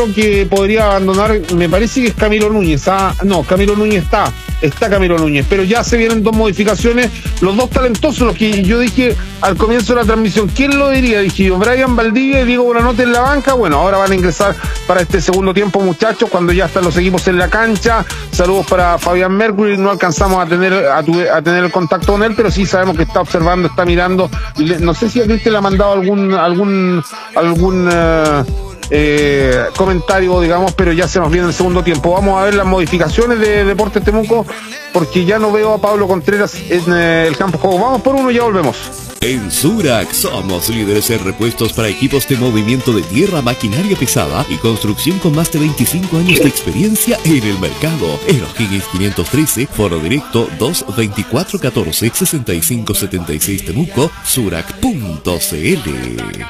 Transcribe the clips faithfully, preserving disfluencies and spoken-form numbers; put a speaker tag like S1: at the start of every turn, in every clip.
S1: que podría abandonar, me parece que es Camilo Núñez. Ah, no, Camilo Núñez está, está Camilo Núñez, pero ya se vienen dos modificaciones, los dos talentosos, los que yo dije al comienzo de la transmisión. ¿Quién lo diría? Dije yo, Brian Valdivia y Diego Buenanote en la banca. Bueno, ahora van a ingresar para este segundo tiempo, muchachos, cuando ya están los equipos en la cancha. Saludos para Fabián Mercury, no alcanzamos a tener a, tu, a tener el contacto con él, pero sí sabemos que está observando, está mirando. No sé si a Cristian le ha mandado algún algún algún uh, Eh, comentario, digamos, pero ya se nos viene el segundo tiempo. Vamos a ver las modificaciones de Deportes Temuco, porque ya no veo a Pablo Contreras en eh, el campo de juego. Vamos por uno y ya volvemos.
S2: En Surac somos líderes en repuestos para equipos de movimiento de tierra, maquinaria pesada y construcción con más de veinticinco años de experiencia en el mercado. En O'Higgins quinientos trece, Foro Directo dos veinticuatro catorce sesenta y cinco setenta y seis Temuco, surac punto c l.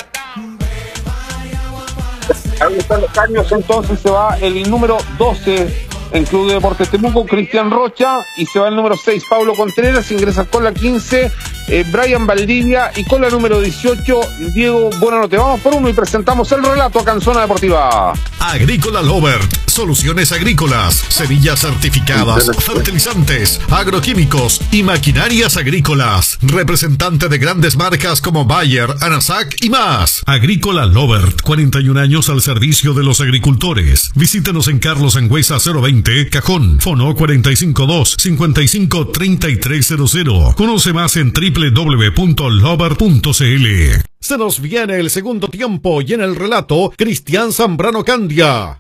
S1: Ahí están los cambios, entonces se va el número doce en Club de Deportes Temuco, Cristian Rocha, y se va el número seis, Pablo Contreras, ingresa con la quince, eh, Brian Valdivia, y con la número dieciocho, Diego Buenanote. Vamos por uno y presentamos el relato acá en Zona Deportiva.
S3: Agrícola Lovert, soluciones agrícolas, semillas certificadas, fertilizantes, agroquímicos y maquinarias agrícolas. Representante de grandes marcas como Bayer, Anasac y más. Agrícola Lovert, cuarenta y un años al servicio de los agricultores. Visítenos en Carlos Angüesa cero veinte, Cajón, Fono cuatro cinco dos, cinco cinco tres tres cero cero. Conoce más en doble u doble u doble u punto lovert punto c l. Se nos viene el segundo tiempo y en el relato, Cristian Zambrano Candia.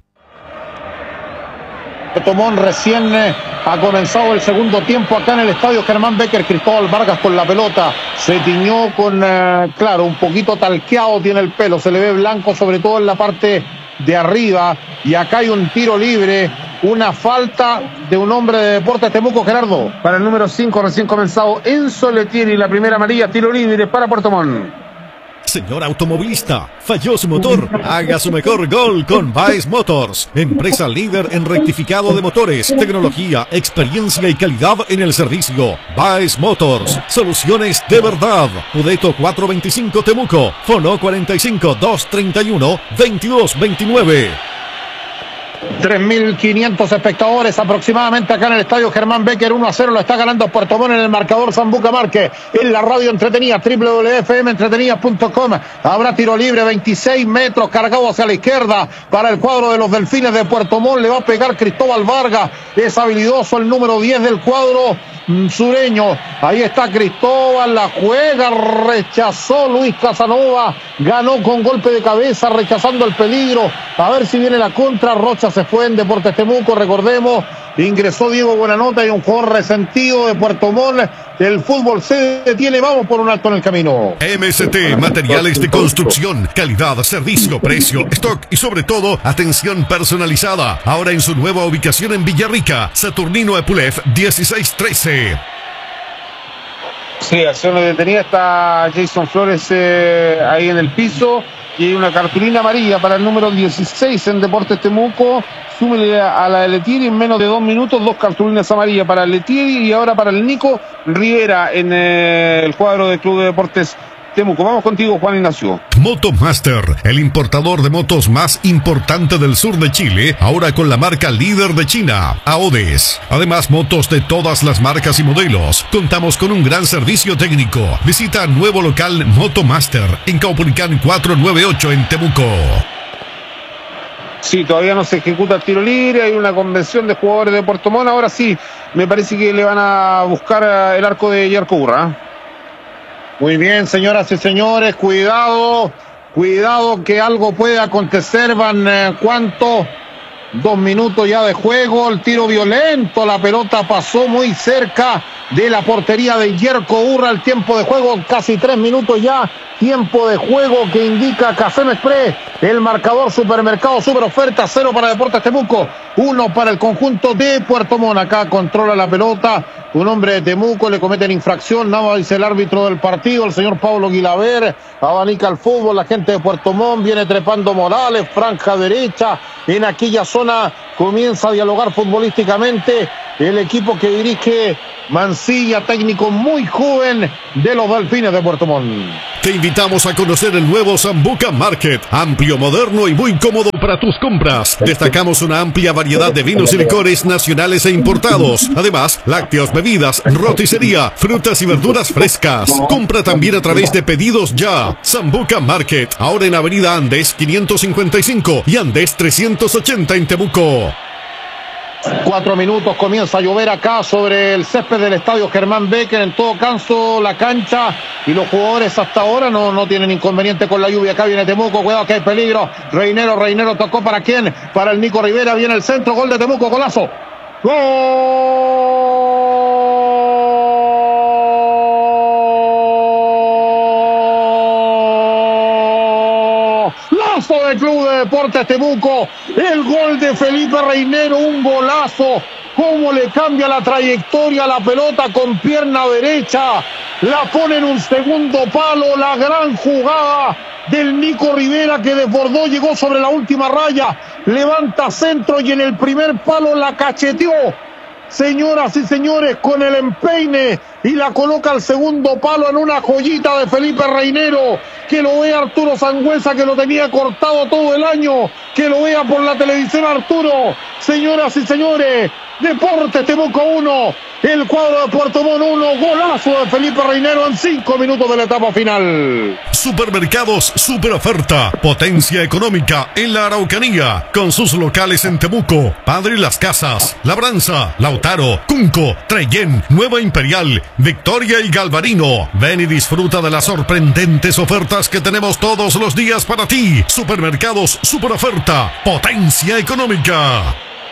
S1: Tomón recién eh, ha comenzado el segundo tiempo acá en el estadio Germán Becker. Cristóbal Vargas con la pelota, se tiñó con, eh, claro, un poquito talqueado tiene el pelo, se le ve blanco sobre todo en la parte de arriba, y acá hay un tiro libre, una falta de un hombre de Deportes Temuco, Gerardo. Para el número cinco, recién comenzado, Enzo Letieri, la primera amarilla, tiro libre para Puerto Montt.
S3: Señor automovilista, falló su motor, haga su mejor gol con Baez Motors, empresa líder en rectificado de motores, tecnología, experiencia y calidad en el servicio. Baez Motors, soluciones de verdad. Pudeto cuatrocientos veinticinco Temuco, Fono cuarenta y cinco, doscientos treinta y uno, veintidós veintinueve.
S1: tres mil quinientos espectadores aproximadamente acá en el estadio Germán Becker. Uno a cero lo está ganando Puerto Montt en el marcador Sambuca Márquez. En la radio entretenida, doble u doble u doble u punto f m entretenida punto com. Habrá tiro libre, veintiséis metros, cargado hacia la izquierda para el cuadro de los Delfines de Puerto Montt. Le va a pegar Cristóbal Vargas. Es habilidoso el número diez del cuadro sureño. Ahí está Cristóbal, la juega, rechazó Luis Casanova, ganó con golpe de cabeza, rechazando el peligro. A ver si viene la contra. Rocha se fue en Deportes Temuco, recordemos, ingresó Diego Buenanote y un jugador resentido de Puerto Montt. El fútbol se detiene, vamos por un alto en el camino.
S3: M S T, materiales de construcción, calidad, servicio, precio, stock y sobre todo, atención personalizada. Ahora en su nueva ubicación en Villarrica, Saturnino Epulef dieciséis trece.
S1: Sí, acción detenida, está Jason Flores eh, ahí en el piso, y hay una cartulina amarilla para el número dieciséis en Deportes Temuco. Súmele a la de Letieri en menos de dos minutos, dos cartulinas amarillas para Letieri y ahora para el Nico Rivera en eh, el cuadro del Club de Deportes Temuco. Vamos contigo, Juan Ignacio.
S3: Motomaster, el importador de motos más importante del sur de Chile, ahora con la marca líder de China, Aodes. Además, motos de todas las marcas y modelos. Contamos con un gran servicio técnico. Visita nuevo local Motomaster en Caupolicán cuatrocientos noventa y ocho en Temuco.
S1: Sí, todavía no se ejecuta el tiro libre, hay una convención de jugadores de Puerto Montt. Ahora sí, me parece que le van a buscar el arco de Yarko Urra. Muy bien, señoras y señores, cuidado, cuidado que algo puede acontecer. Van, eh, ¿cuánto? Dos minutos ya de juego, el tiro violento, la pelota pasó muy cerca de la portería de Yarko Urra. El tiempo de juego, casi tres minutos ya, tiempo de juego que indica Café Express, el marcador Supermercado Super Oferta, cero para Deportes Temuco, uno para el conjunto de Puerto Montt. Acá controla la pelota un hombre de Temuco, le cometen infracción, nada dice el árbitro del partido, el señor Pablo Guilaber, abanica el fútbol, la gente de Puerto Montt, viene trepando Morales, franja derecha, en aquella zona comienza a dialogar futbolísticamente el equipo que dirige Mancilla, técnico muy joven de los Delfines de Puerto Montt.
S3: Te invitamos a conocer el nuevo Sambuca Market, amplio, moderno y muy cómodo para tus compras. Destacamos una amplia variedad de vinos y licores nacionales e importados. Además, lácteos, bebidas, roticería, frutas y verduras frescas. Compra también a través de Pedidos Ya. Sambuca Market, ahora en Avenida Andes quinientos cincuenta y cinco y Andes trescientos ochenta en Temuco.
S1: Cuatro minutos, comienza a llover acá sobre el césped del estadio Germán Becker. En todo caso, la cancha y los jugadores hasta ahora no, no tienen inconveniente con la lluvia. Acá viene Temuco, cuidado que hay peligro. Reinero, Reinero tocó para quién, para el Nico Rivera, viene el centro, gol de Temuco, golazo. ¡Gol! Del Club de Deportes Temuco, el gol de Felipe Reinero, un golazo, cómo le cambia la trayectoria a la pelota con pierna derecha, la pone en un segundo palo, la gran jugada del Nico Rivera que desbordó, llegó sobre la última raya, levanta centro y en el primer palo la cacheteó. Señoras y señores, con el empeine y la coloca al segundo palo en una joyita de Felipe Reinero, que lo vea Arturo Sangüesa, que lo tenía cortado todo el año, que lo vea por la televisión Arturo. Señoras y señores, Deportes Temuco uno, el cuadro de Puerto Montt uno, golazo de Felipe Reinero en cinco minutos de la etapa final.
S3: Supermercados Super Oferta, potencia económica en la Araucanía, con sus locales en Temuco, Padre Las Casas, Labranza, Lautaro, Cunco, Trellén, Nueva Imperial, Victoria y Galvarino. Ven y disfruta de las sorprendentes ofertas que tenemos todos los días para ti. Supermercados Super Oferta, potencia económica.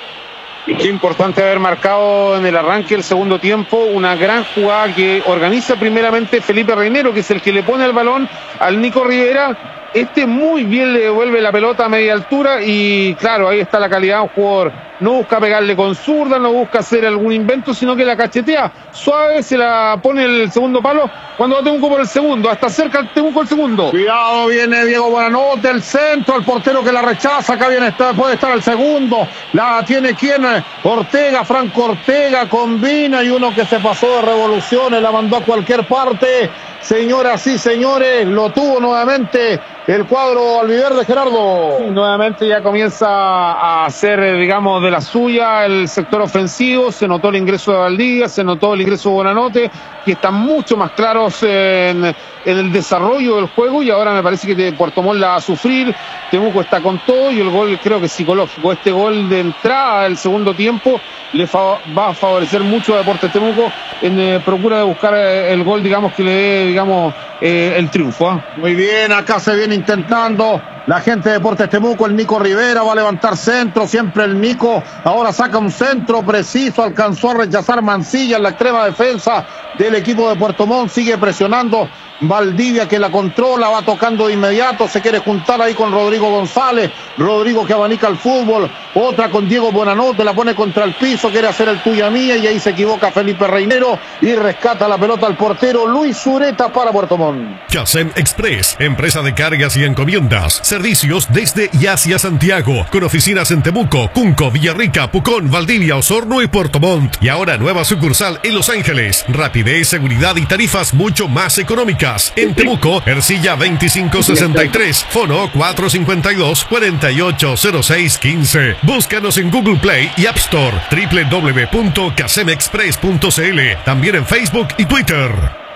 S1: Qué importante haber marcado en el arranque del segundo tiempo una gran jugada que organiza primeramente Felipe Reinero, que es el que le pone el balón al Nico Rivera. Este muy bien le devuelve la pelota a media altura y claro, ahí está la calidad de un jugador. No busca pegarle con zurda, no busca hacer algún invento, sino que la cachetea suave, se la pone el segundo palo cuando va Temuco por el segundo, hasta cerca el Temuco el segundo. Cuidado, viene Diego Buenanote, el centro, el portero que la rechaza, acá viene, puede estar el segundo, la tiene quien, Ortega, Franco Ortega, combina y uno que se pasó de revoluciones, la mandó a cualquier parte. Señoras y señores, lo tuvo nuevamente el cuadro albiverde, Gerardo. Sí, nuevamente ya comienza a hacer, digamos, de la suya el sector ofensivo. Se notó el ingreso de Valdivia, se notó el ingreso de Buenanote, que están mucho más claros en, en el desarrollo del juego, y ahora me parece que Puerto Montt la va a sufrir. Temuco está con todo y el gol creo que es psicológico. Este gol de entrada del segundo tiempo le va a favorecer mucho a Deportes Temuco en eh, procura de buscar eh, el gol, digamos, que le dé, digamos, eh, el triunfo. ¿eh? Muy bien, acá se viene intentando la gente de Deportes Temuco, el Nico Rivera va a levantar centro, siempre el Nico, ahora saca un centro preciso, alcanzó a rechazar Mancilla en la extrema defensa del equipo de Puerto Montt, sigue presionando Valdivia que la controla, va tocando de inmediato, se quiere juntar ahí con Rodrigo González, Rodrigo que abanica el fútbol, otra con Diego Buenanote, la pone contra el piso, quiere hacer el tuya mía y ahí se equivoca Felipe Reinero y rescata la pelota al portero Luis Zureta para Puerto Montt.
S3: Casem Express, empresa de cargas y encomiendas, servicios desde y hacia Santiago, con oficinas en Temuco, Cunco, Villarrica, Pucón, Valdivia, Osorno y Puerto Montt, y ahora nueva sucursal en Los Ángeles, rapidez, seguridad y tarifas mucho más económicas. En Temuco, Ercilla veinticinco sesenta y tres, fono cuatro cinco dos, cuatro ocho cero seis quince. Búscanos en Google Play y App Store, doble u doble u doble u punto casem express punto c l, también en Facebook y Twitter.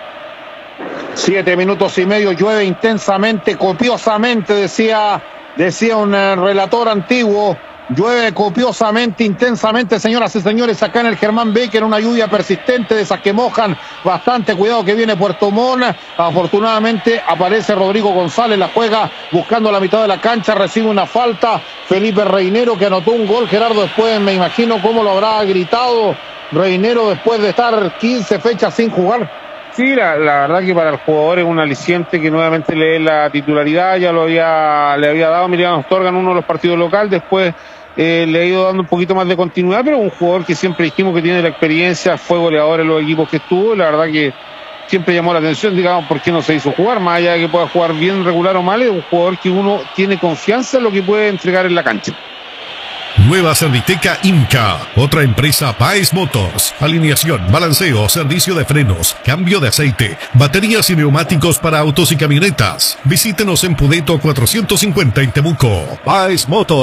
S1: Siete minutos y medio, llueve intensamente, copiosamente, decía, decía un uh, relator antiguo. Llueve copiosamente, intensamente, señoras y señores, acá en el Germán Becker, una lluvia persistente de esas que mojan bastante. Cuidado que viene Puerto Montt. Afortunadamente aparece Rodrigo González, la juega buscando la mitad de la cancha, recibe una falta. Felipe Reinero que anotó un gol, Gerardo, después me imagino cómo lo habrá gritado Reinero después de estar quince fechas sin jugar. Sí, la, la verdad que para el jugador es un aliciente que nuevamente le dé la titularidad. Ya lo había, le había dado Emiliano Astorga en uno de los partidos locales, después eh, le ha ido dando un poquito más de continuidad, pero un jugador que siempre dijimos que tiene la experiencia, fue goleador en los equipos que estuvo, la verdad que siempre llamó la atención, digamos, por qué no se hizo jugar, más allá de que pueda jugar bien, regular o mal, es un jugador que uno tiene confianza en lo que puede entregar en la cancha.
S3: Nueva Serviteca Inca. Otra empresa Baez Motors. Alineación, balanceo, servicio de frenos, cambio de aceite, baterías y neumáticos para autos y camionetas. Visítenos en Pudeto cuatrocientos cincuenta en Temuco. Baez Motors.